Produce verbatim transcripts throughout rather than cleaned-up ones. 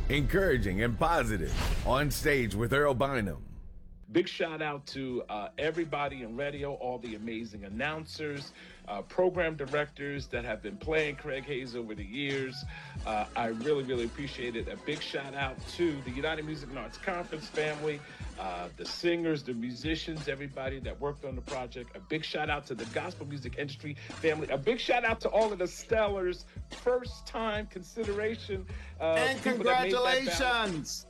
encouraging and positive, on stage with Earl Bynum. Big shout out to uh, everybody in radio, all the amazing announcers, uh, program directors that have been playing Craig Hayes over the years. Uh, I really, really appreciate it. A big shout out to the United Music and Arts Conference family, uh, the singers, the musicians, everybody that worked on the project. A big shout out to the gospel music industry family. A big shout out to all of the Stellars, first time consideration. Uh, and congratulations.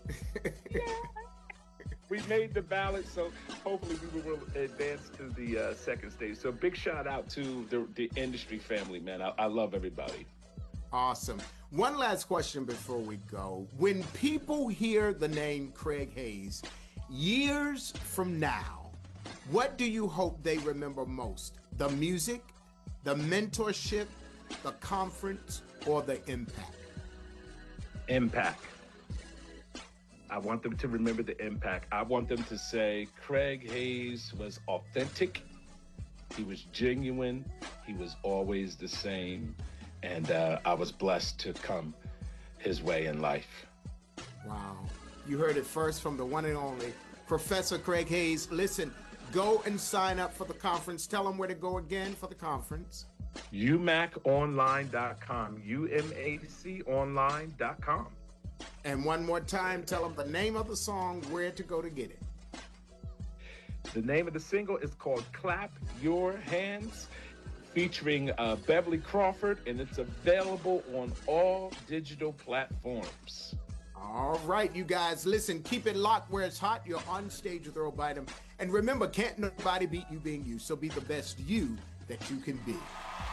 We made the ballot, so hopefully we will advance to the uh, second stage. So big shout out to the, the industry family, man. I, I love everybody. Awesome. One last question before we go. When people hear the name Craig Hayes, years from now, what do you hope they remember most? The music, the mentorship, the conference, or the impact? Impact. I want them to remember the impact. I want them to say Craig Hayes was authentic. He was genuine. He was always the same. And uh, I was blessed to come his way in life. Wow. You heard it first from the one and only Professor Craig Hayes. Listen, go and sign up for the conference. Tell them where to go again for the conference. U M A C online dot com. U M A C online dot com. And one more time, tell them the name of the song, where to go to get it. The name of the single is called Clap Your Hands, featuring uh, Beverly Crawford, and it's available on all digital platforms. All right, you guys, listen, keep it locked where it's hot. You're on stage with Earl Bynum. And remember, can't nobody beat you being you, so be the best you that you can be.